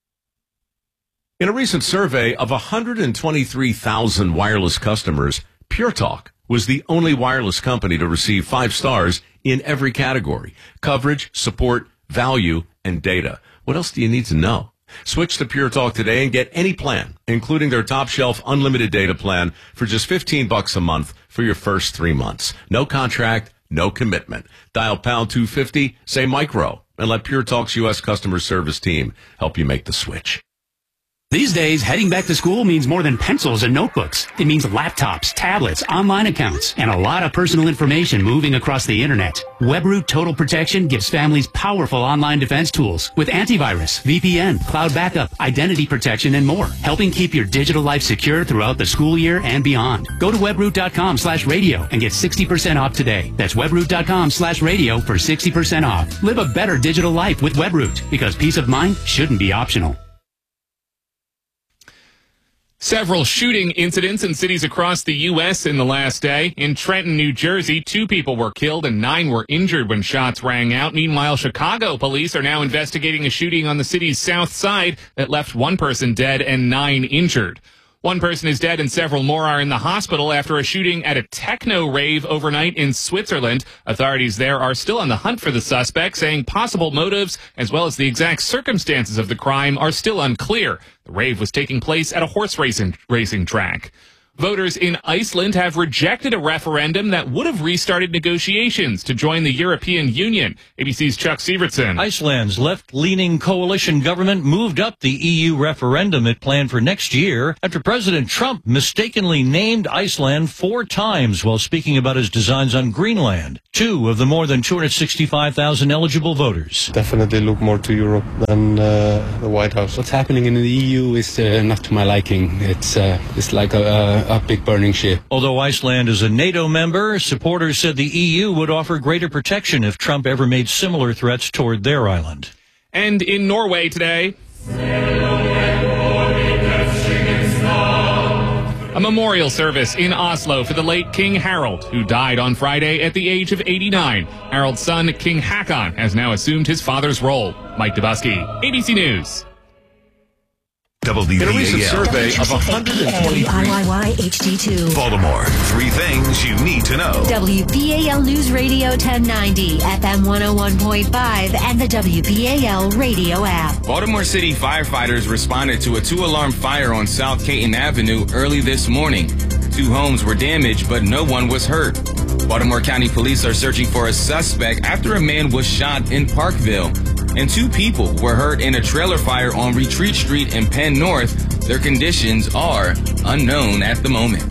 In a recent survey of one hundred twenty-three thousand wireless customers, Pure Talk was the only wireless company to receive five stars in every category: coverage, support, value, and data. What else do you need to know? Switch to Pure Talk today and get any plan, including their top shelf unlimited data plan, for just fifteen bucks a month for your first three months. No contract, no commitment. Dial pound two fifty, say micro, and let Pure Talk's U S customer service team help you make the switch. These days, heading back to school means more than pencils and notebooks. It means laptops, tablets, online accounts, and a lot of personal information moving across the internet. WebRoot Total Protection gives families powerful online defense tools with antivirus, V P N, cloud backup, identity protection, and more, helping keep your digital life secure throughout the school year and beyond. Go to webroot.com slash radio and get sixty percent off today. That's webroot.com slash radio for sixty percent off. Live a better digital life with WebRoot, because peace of mind shouldn't be optional. Several shooting incidents in cities across the U S in the last day. In Trenton, New Jersey, two people were killed and nine were injured when shots rang out. Meanwhile, Chicago police are now investigating a shooting on the city's south side that left one person dead and nine injured. One person is dead and several more are in the hospital after a shooting at a techno rave overnight in Switzerland. Authorities there are still on the hunt for the suspect, saying possible motives as well as the exact circumstances of the crime are still unclear. The rave was taking place at a horse racing, racing track. Voters in Iceland have rejected a referendum that would have restarted negotiations to join the European Union. A B C's Chuck Sievertson. Iceland's left-leaning coalition government moved up the E U referendum it planned for next year after President Trump mistakenly named Iceland four times while speaking about his designs on Greenland. Two of the more than two hundred sixty-five thousand eligible voters. Definitely look more to Europe than uh, the White House. What's happening in the E U is uh, not to my liking. It's uh, it's like a, a a big burning ship. Although Iceland is a NATO member, supporters said the E U would offer greater protection if Trump ever made similar threats toward their island. And in Norway today, a memorial service in Oslo for the late King Harald, who died on Friday at the age of eighty-nine. Harald's son, King Haakon, has now assumed his father's role. Mike Dubusky, A B C News. W B A L. In a recent survey of one hundred twenty-three W I Y Y H D two. Baltimore. Three things you need to know. W B A L News Radio ten ninety, F M one oh one point five, and the W B A L radio app. Baltimore City firefighters responded to a two-alarm fire on South Caton Avenue early this morning. Two homes were damaged, but no one was hurt. Baltimore County Police are searching for a suspect after a man was shot in Parkville. And two people were hurt in a trailer fire on Retreat Street in Penn North. Their conditions are unknown at the moment.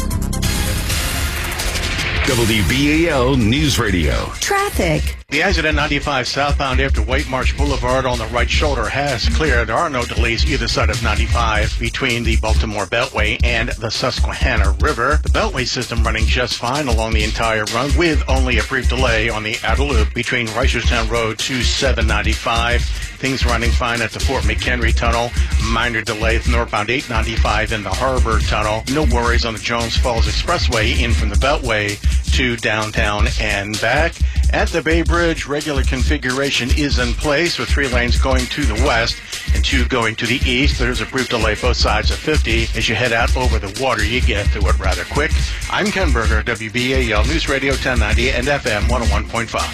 W B A L News Radio. Traffic. The exit at ninety-five southbound after White Marsh Boulevard on the right shoulder has cleared. There are no delays either side of ninety-five between the Baltimore Beltway and the Susquehanna River. The Beltway system running just fine along the entire run with only a brief delay on the outer loop between Reisterstown Road to seven ninety-five. Things running fine at the Fort McHenry Tunnel. Minor delay northbound eight ninety-five in the Harbor Tunnel. No worries on the Jones Falls Expressway in from the Beltway to downtown and back. At the Bay Bridge, regular configuration is in place with three lanes going to the west and two going to the east. There's a brief delay both sides of fifty. As you head out over the water, you get through it rather quick. I'm Ken Berger, W B A L News Radio ten ninety and F M one oh one point five.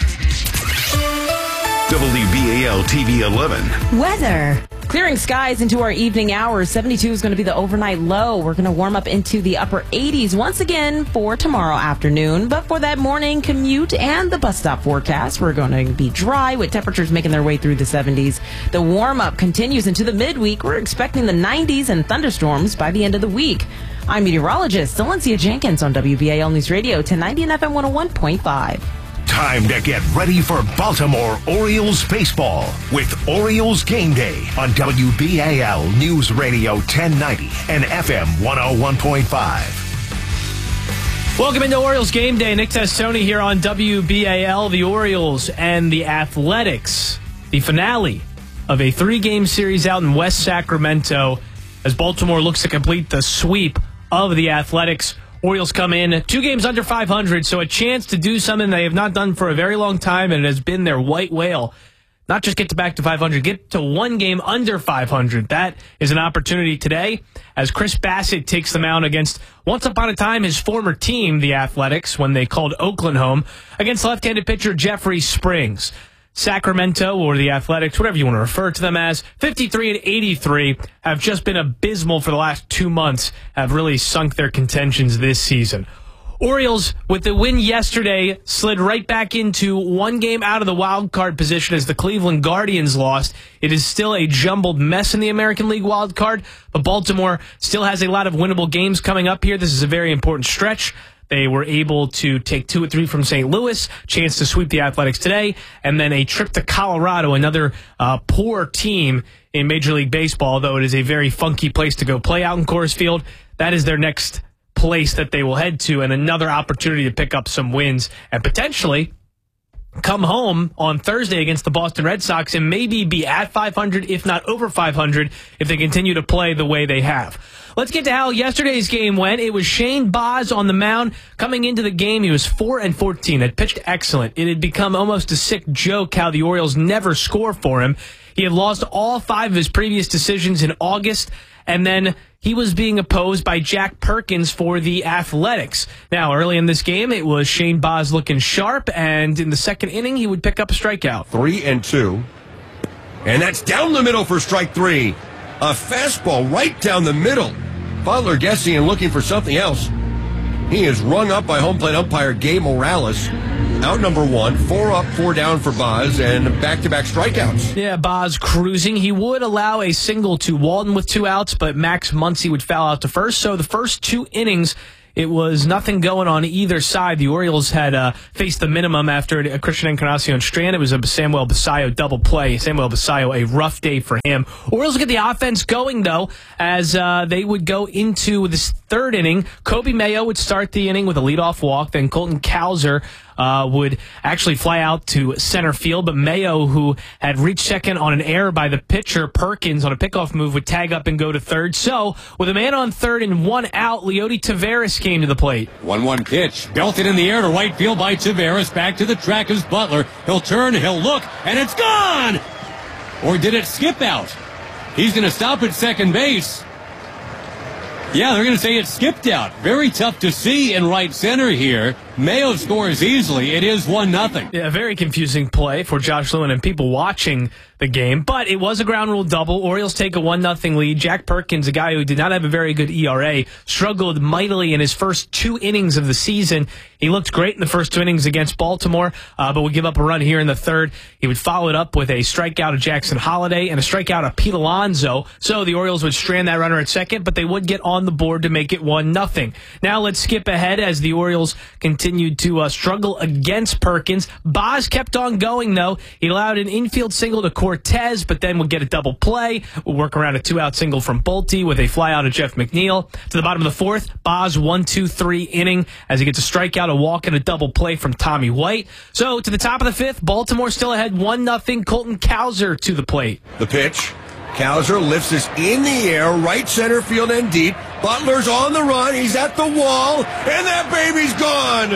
W B A L T V eleven. Weather. Clearing skies into our evening hours. seventy-two is going to be the overnight low. We're going to warm up into the upper eighties once again for tomorrow afternoon. But for that morning commute and the bus stop forecast, we're going to be dry with temperatures making their way through the seventies. The warm up continues into the midweek. We're expecting the nineties and thunderstorms by the end of the week. I'm meteorologist Valencia Jenkins on W B A L News Radio ten ninety and F M one oh one point five. Time to get ready for Baltimore Orioles baseball with Orioles Game Day on W B A L News Radio ten ninety and F M one oh one point five. Welcome into Orioles Game Day. Nick Testoni here on W B A L. The Orioles and the Athletics, the finale of a three-game series out in West Sacramento as Baltimore looks to complete the sweep of the Athletics. Orioles come in two games under five hundred, so a chance to do something they have not done for a very long time, and it has been their white whale. Not just get to back to five hundred, get to one game under five hundred. That is an opportunity today as Chris Bassett takes them out against, once upon a time, his former team, the Athletics, when they called Oakland home, against left-handed pitcher Jeffrey Springs. Sacramento, or the Athletics, whatever you want to refer to them as, fifty-three and eighty-three, have just been abysmal for the last two months, have really sunk their contentions this season. Orioles, with the win yesterday, slid right back into one game out of the wild card position as the Cleveland Guardians lost. It is still a jumbled mess in the American League wild card, but Baltimore still has a lot of winnable games coming up here. This is a very important stretch. They were able to take two or three from Saint Louis, chance to sweep the Athletics today, and then a trip to Colorado, another uh, poor team in Major League Baseball, though it is a very funky place to go play out in Coors Field. That is their next place that they will head to, and another opportunity to pick up some wins and potentially come home on Thursday against the Boston Red Sox and maybe be at five hundred, if not over five hundred, if they continue to play the way they have. Let's get to how yesterday's game went. It was Shane Baz on the mound. Coming into the game, he was four and fourteen. Had pitched excellent. It had become almost a sick joke how the Orioles never score for him. He had lost all five of his previous decisions in August, and then he was being opposed by Jack Perkins for the Athletics. Now, early in this game, it was Shane Baz looking sharp, and in the second inning, he would pick up a strikeout. Three and two. And that's down the middle for strike three. A fastball right down the middle. Butler guessing and looking for something else. He is rung up by home plate umpire Gabe Morales. Out number one, four up, four down for Baz, and back-to-back strikeouts. Yeah, Baz cruising. He would allow a single to Walden with two outs, but Max Muncy would foul out to first. So the first two innings, it was nothing going on either side. The Orioles had uh, faced the minimum after a Christian Encarnacion strand. It was a Samuel Basallo double play. Samuel Basallo, a rough day for him. Orioles get the offense going, though, as uh, they would go into this third inning. Kobe Mayo would start the inning with a leadoff walk. Then Colton Cowser Uh, would actually fly out to center field, but Mayo, who had reached second on an error by the pitcher, Perkins, on a pickoff move, would tag up and go to third. So, with a man on third and one out, Leody Taveras came to the plate. one one pitch, belted in the air to right field by Taveras. Back to the track is Butler. He'll turn, he'll look, and it's gone! Or did it skip out? He's going to stop at second base. Yeah, they're going to say it skipped out. Very tough to see in right center here. Mayo scores easily. It is one nothing. Yeah, very confusing play for Josh Lewin and people watching the game, but it was a ground rule double. Orioles take a one nothing lead. Jack Perkins, a guy who did not have a very good E R A, struggled mightily in his first two innings of the season. He looked great in the first two innings against Baltimore, uh, but would give up a run here in the third. He would follow it up with a strikeout of Jackson Holiday and a strikeout of Pete Alonso. So the Orioles would strand that runner at second, but they would get on the board to make it one nothing. Now let's skip ahead as the Orioles continued to uh, struggle against Perkins. Baz kept on going, though. He allowed an infield single to Cortez, but then would get a double play. We'll work around a two-out single from Bolte with a flyout of Jeff McNeil. To the bottom of the fourth, Baz one two three inning as he gets a strikeout, a walk, and a double play from Tommy White. So to the top of the fifth, Baltimore still ahead one nothing. Colton Cowser to the plate. The pitch. Cowser lifts this in the air, right center field and deep. Butler's on the run. He's at the wall, and that baby's gone.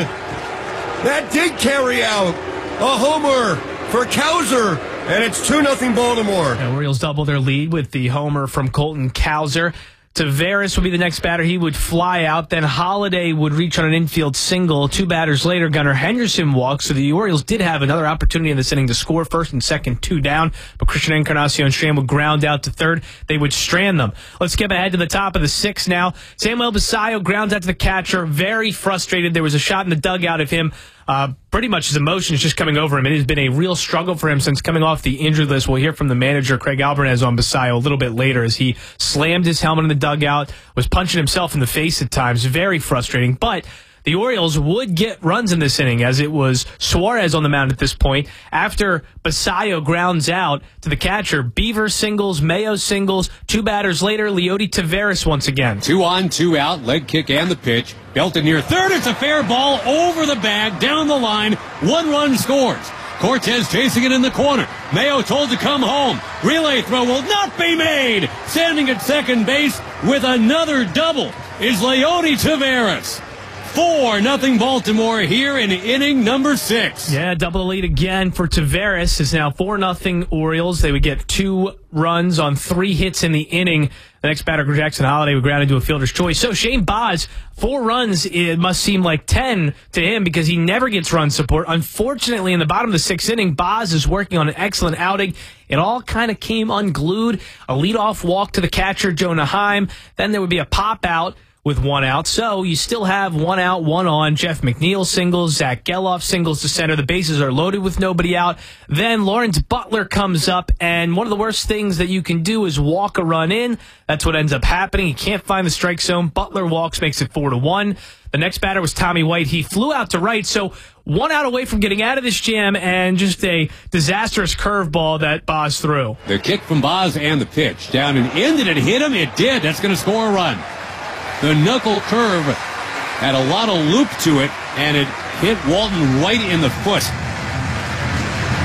That did carry out a homer for Cowser, and it's two nothing Baltimore. The Orioles double their lead with the homer from Colton Cowser. Taveras would be the next batter. He would fly out. Then Holiday would reach on an infield single. Two batters later, Gunnar Henderson walks. So the Orioles did have another opportunity in this inning to score first and second, two down. But Christian Encarnacion Strand would ground out to third. They would strand them. Let's skip ahead to the top of the sixth now. Samuel Basallo grounds out to the catcher. Very frustrated. There was a shot in the dugout of him. Uh, pretty much his emotions just coming over him. It has been a real struggle for him since coming off the injured list. We'll hear from the manager, Craig Albanese, on Basallo a little bit later as he slammed his helmet in the dugout, was punching himself in the face at times. Very frustrating. But the Orioles would get runs in this inning as it was Suarez on the mound at this point. After Basallo grounds out to the catcher, Beaver singles, Mayo singles. Two batters later, Leody Taveras once again. Two on, two out, leg kick and the pitch. Belted near third. It's a fair ball over the bag, down the line. One run scores. Cortez chasing it in the corner. Mayo told to come home. Relay throw will not be made. Standing at second base with another double is Leody Taveras. Four nothing Baltimore here in inning number six. Yeah, double the lead again for Taveras. It's now four nothing Orioles. They would get two runs on three hits in the inning. The next batter, Jackson Holiday, would ground into a fielder's choice. So Shane Baz, four runs, it must seem like ten to him because he never gets run support. Unfortunately, in the bottom of the sixth inning, Baz is working on an excellent outing. It all kind of came unglued. A leadoff walk to the catcher, Jonah Heim. Then there would be a pop out with one out. So you still have one out, one on. Jeff McNeil singles, Zach Geloff singles to center. The bases are loaded with nobody out. Then Lawrence Butler comes up, and one of the worst things that you can do is walk a run in. That's what ends up happening. He can't find the strike zone. Butler walks, makes it four to one. The next batter was Tommy White. He flew out to right, so one out away from getting out of this jam, and just a disastrous curveball that Baz threw. The kick from Baz and the pitch. Down and in. Did it hit him? It did. That's going to score a run. The knuckle curve had a lot of loop to it, and it hit Walton right in the foot.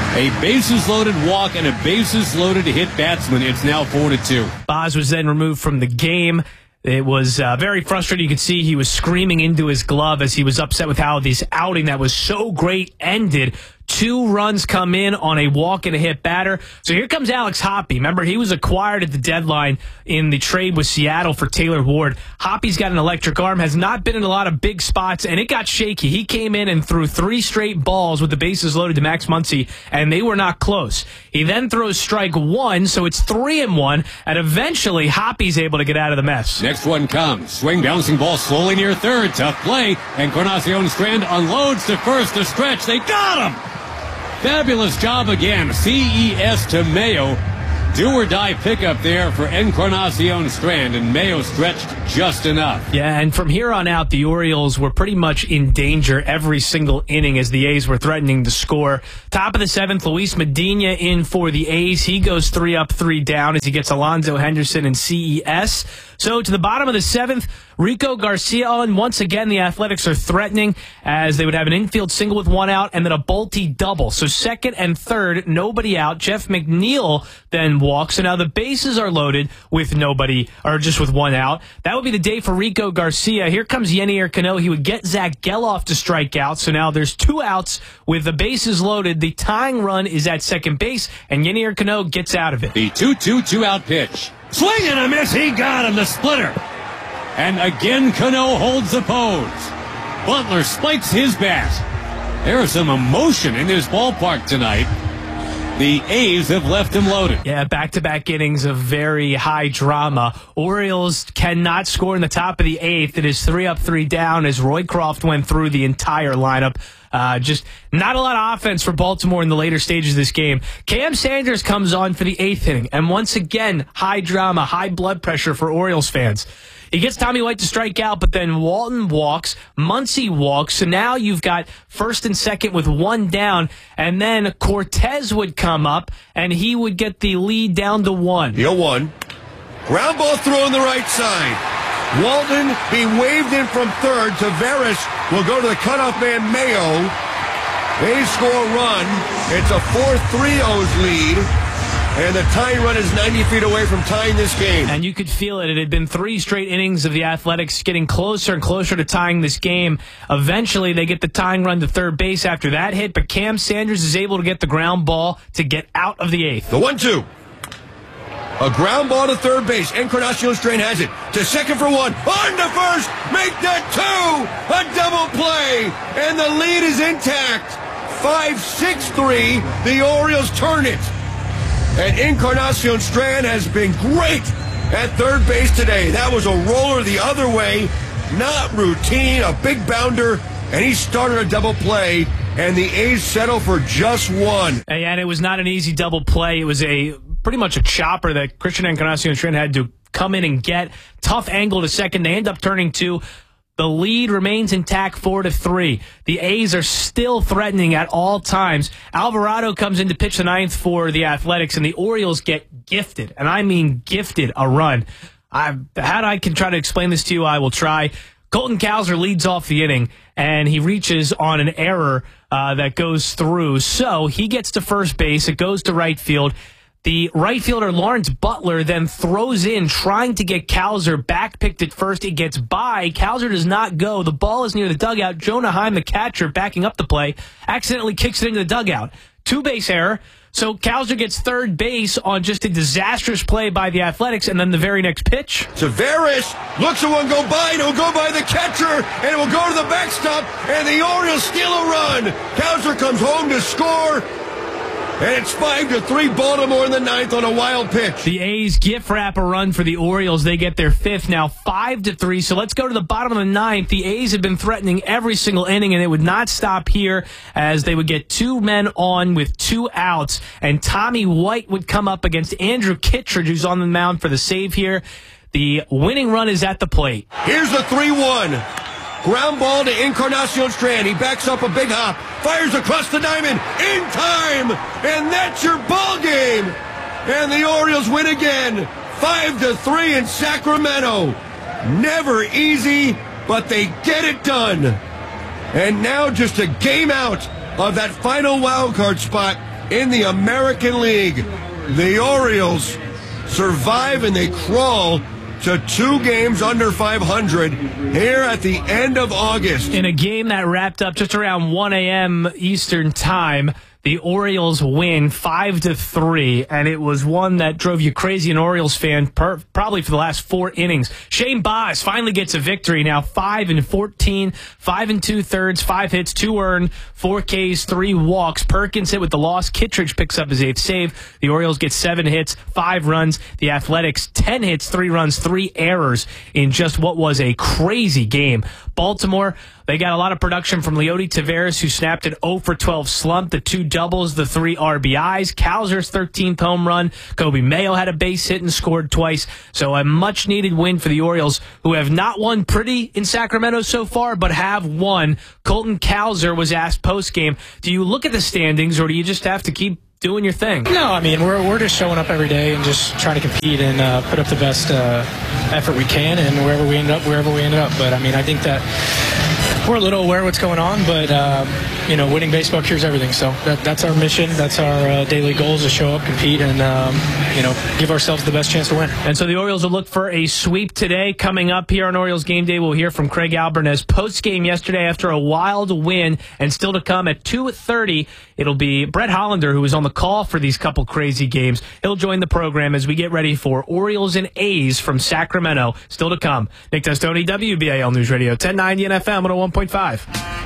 A bases-loaded walk and a bases-loaded hit batsman. It's now four to two. Boz was then removed from the game. It was uh, very frustrating. You could see he was screaming into his glove as he was upset with how this outing that was so great ended. Two runs come in on a walk and a hit batter. So here comes Alex Hoppe. Remember, he was acquired at the deadline in the trade with Seattle for Taylor Ward. Hoppe's got an electric arm, has not been in a lot of big spots, and it got shaky. He came in and threw three straight balls with the bases loaded to Max Muncy, and they were not close. He then throws strike one, so it's three and one, and eventually Hoppe's able to get out of the mess. Next one comes. Swing, bouncing ball slowly near third. Tough play. Encarnacion Strand unloads to first to stretch. They got him! Fabulous job again. C E S to Mayo. Do or die pickup there for Encarnacion Strand, and Mayo stretched just enough. Yeah, and from here on out, the Orioles were pretty much in danger every single inning as the A's were threatening to score. Top of the seventh, Luis Medina in for the A's. He goes three up, three down as he gets Alonzo Henderson and C E S. So to the bottom of the seventh, Rico Garcia on. Once again, the Athletics are threatening as they would have an infield single with one out and then a Bolte double. So second and third, nobody out. Jeff McNeil then walks. So now the bases are loaded with nobody, or just with one out. That would be the day for Rico Garcia. Here comes Yennier Cano. He would get Zach Geloff to strike out. So now there's two outs with the bases loaded. The tying run is at second base, and Yennier Cano gets out of it. The two two two-out pitch. Swing and a miss. He got him, the splitter. And again, Cano holds the pose. Butler spikes his bat. There's some emotion in this ballpark tonight. The A's have left him loaded. Yeah, back-to-back innings of very high drama. Orioles cannot score in the top of the eighth. It is three up, three down as Roycroft went through the entire lineup. Uh, just not a lot of offense for Baltimore in the later stages of this game. Cam Sanders comes on for the eighth inning, and once again, high drama, high blood pressure for Orioles fans. He gets Tommy White to strike out, but then Walton walks, Muncy walks, so now you've got first and second with one down, and then Cortez would come up, and he would get the lead down to one. The oh one. Ground ball throw on the right side. Walton being waved in from third. Tavares will go to the cutoff man, Mayo. They score a run. It's a four three O's lead. And the tying run is ninety feet away from tying this game. And you could feel it. It had been three straight innings of the Athletics getting closer and closer to tying this game. Eventually, they get the tying run to third base after that hit, but Cam Sanders is able to get the ground ball to get out of the eighth. The one two. A ground ball to third base. Encarnacion Strand has it. To second for one. On to first. Make that two. A double play. And the lead is intact. five six three. The Orioles turn it. And Encarnacion Strand has been great at third base today. That was a roller the other way. Not routine. A big bounder. And he started a double play. And the A's settle for just one. And it was not an easy double play. It was a pretty much a chopper that Christian Encarnacion Strand had to come in and get. Tough angle to second. They end up turning two. The lead remains intact, four to three. The A's are still threatening at all times. Alvarado comes in to pitch the ninth for the Athletics, and the Orioles get gifted, and I mean gifted, a run. I've, how I can try to explain this to you, I will try. Colton Cowser leads off the inning, and he reaches on an error uh, that goes through. So he gets to first base. It goes to right field. The right fielder, Lawrence Butler, then throws in, trying to get Cowser back picked at first. It gets by. Cowser does not go. The ball is near the dugout. Jonah Heim, the catcher, backing up the play, accidentally kicks it into the dugout. Two-base error. So Cowser gets third base on just a disastrous play by the Athletics, and then the very next pitch. Tavares looks at one go by, and it will go by the catcher, and it will go to the backstop, and the Orioles steal a run. Cowser comes home to score. And it's five to three Baltimore in the ninth on a wild pitch. The A's gift wrap a run for the Orioles. They get their fifth now, five to three. So let's go to the bottom of the ninth. The A's have been threatening every single inning, and it would not stop here as they would get two men on with two outs. And Tommy White would come up against Andrew Kittredge, who's on the mound for the save here. The winning run is at the plate. Here's the three one. Ground ball to Encarnacion Strand. He backs up a big hop. Fires across the diamond. In time. And that's your ball game. And the Orioles win again. Five to three in Sacramento. Never easy, but they get it done. And now just a game out of that final wild card spot. in the American League. The Orioles survive and they crawl to two games under five hundred here at the end of August. In a game that wrapped up just around one a.m. Eastern time, the Orioles win five to three, and it was one that drove you crazy, an Orioles fan, per, probably for the last four innings. Shane Baz finally gets a victory, now five and fourteen, five and two thirds, five hits, two earned, four Ks, three walks. Perkins hit with the loss. Kittredge picks up his eighth save. The Orioles get seven hits, five runs. The Athletics, ten hits, three runs, three errors in just what was a crazy game. Baltimore, they got a lot of production from Leody Taveras, who snapped an oh for twelve slump, the two doubles, the three R B Is, Kowser's thirteenth home run, Kobe Mayo had a base hit and scored twice, so a much-needed win for the Orioles, who have not won pretty in Sacramento so far, but have won. Colton Kowser was asked post-game, do you look at the standings, or do you just have to keep doing your thing? No, I mean, we're, we're just showing up every day and just trying to compete and uh, put up the best uh, effort we can, and wherever we end up, wherever we end up. But, I mean, I think that we're a little aware of what's going on, but, uh, you know, winning baseball cures everything. So that, that's our mission. That's our uh, daily goals, to show up, compete, and, um, you know, give ourselves the best chance to win. And so the Orioles will look for a sweep today. Coming up here on Orioles Game Day, we'll hear from Craig Albernez post-game yesterday after a wild win, and still to come at two thirty, it'll be Brett Hollander, who was on the call for these couple crazy games. He'll join the program as we get ready for Orioles and A's from Sacramento. Still to come. Nick Testoni, W B A L News Radio, ten ninety and F M one oh one point five.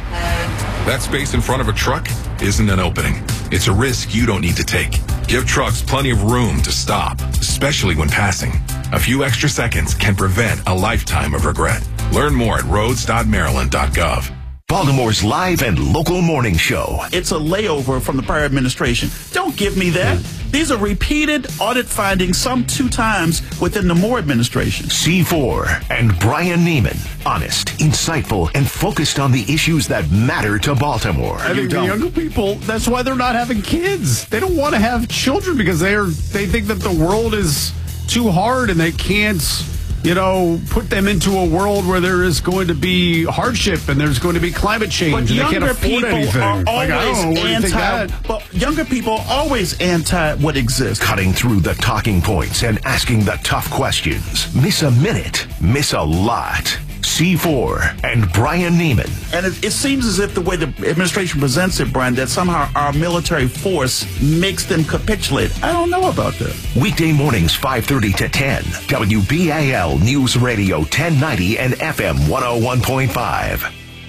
That space in front of a truck isn't an opening. It's a risk you don't need to take. Give trucks plenty of room to stop, especially when passing. A few extra seconds can prevent a lifetime of regret. Learn more at roads dot maryland dot gov. Baltimore's live and local morning show. It's a layover from the prior administration. Don't give me that. These are repeated audit findings, some two times within the Moore administration. C four and Brian Neiman. Honest, insightful, and focused on the issues that matter to Baltimore. I think the younger people, that's why they're not having kids. They don't want to have children because they're they think that the world is too hard and they can't, you know, put them into a world where there is going to be hardship and there's going to be climate change, But and they can't younger afford people anything. are always Like, I don't know, where do you think anti. that? But younger people are always anti what exists. Cutting through the talking points and asking the tough questions. Miss a minute, miss a lot. C four and Brian Neiman. And it, it seems as if the way the administration presents it, Brian, that somehow our military force makes them capitulate. I don't know about that. Weekday mornings five thirty to ten. W B A L News Radio ten ninety and F M one oh one point five.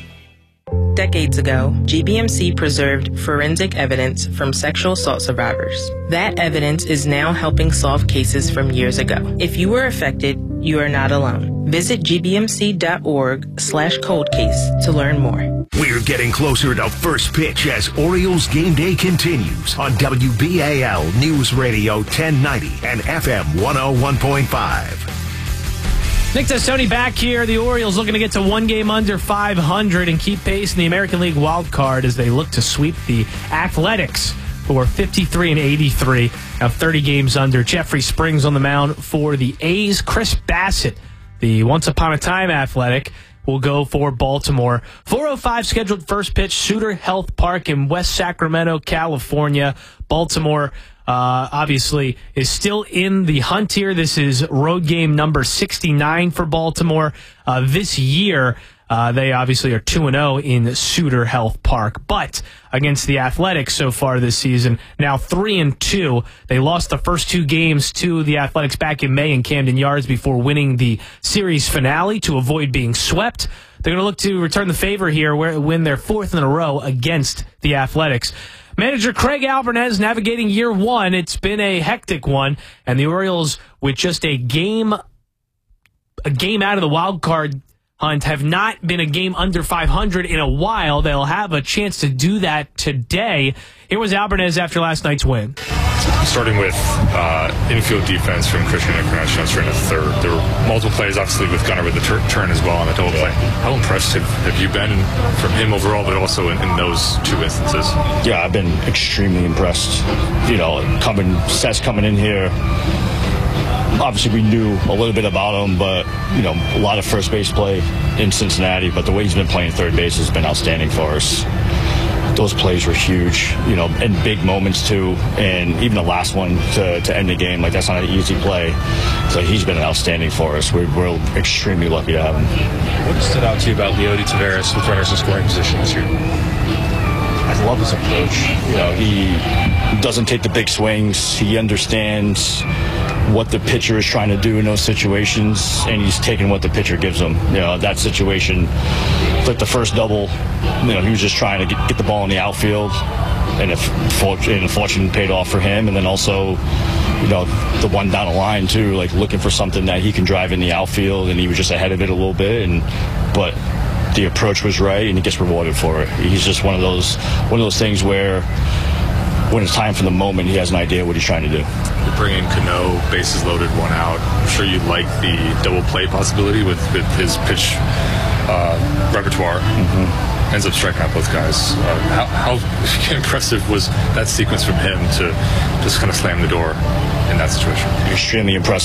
Decades ago, G B M C preserved forensic evidence from sexual assault survivors. That evidence is now helping solve cases from years ago. If you were affected, you are not alone. Visit gbmc.org slash cold case to learn more. We're getting closer to first pitch as Orioles Game Day continues on W B A L News Radio ten ninety and F M one oh one point five. Nick Testoni back here. The Orioles looking to get to one game under five hundred and keep pace in the American League wild card as they look to sweep the Athletics, who are fifty-three and eighty-three, now thirty games under. Jeffrey Springs on the mound for the A's. Chris Bassett, the once upon a time Athletic, will go for Baltimore. four oh five scheduled first pitch, Suter Health Park in West Sacramento, California. Baltimore Uh, obviously is still in the hunt here. This is road game number sixty-nine for Baltimore. Uh, this year, uh, they obviously are two and oh in Suter Health Park. But against the Athletics so far this season, now three and two. They lost the first two games to the Athletics back in May in Camden Yards before winning the series finale to avoid being swept. They're going to look to return the favor here, where win their fourth in a row against the Athletics. Manager Craig Albernez navigating year one. It's been a hectic one, and the Orioles, with just a game, a game out of the wild card hunt, have not been a game under five hundred in a while. They'll have a chance to do that today. Here was Albernez after last night's win. Starting with uh, infield defense from Christian Encarnacion in the third. There were multiple plays, obviously, with Gunnar with the tur- turn as well on the double play. How impressed have, have you been from him overall, but also in, in those two instances? Yeah, I've been extremely impressed. You know, coming, Seth's coming in here. Obviously, we knew a little bit about him, but, you know, a lot of first base play in Cincinnati, but the way he's been playing third base has been outstanding for us. those plays were huge, you know, and big moments too. And even the last one to, to end the game, like that's not an easy play. So he's been outstanding for us. We're, we're extremely lucky to have him. What stood out to you about Leody Taveras with runners in scoring position this year? I love his approach. You know, he doesn't take the big swings. He understands what the pitcher is trying to do in those situations, and he's taking what the pitcher gives him. You know, that situation, like the first double, you know, he was just trying to get, get the ball in the outfield, and if and fortune paid off for him. And then also, you know, the one down the line too, like looking for something that he can drive in the outfield, and he was just ahead of it a little bit, and but the approach was right, and he gets rewarded for it. He's just one of those one of those things where when it's time for the moment, he has an idea what he's trying to do. You bring in Cano, bases loaded, one out. I'm sure you like the double play possibility with, with his pitch uh, repertoire. Mm-hmm. Ends up striking out both guys. Uh, how, how impressive was that sequence from him to just kind of slam the door in that situation? Extremely impressive.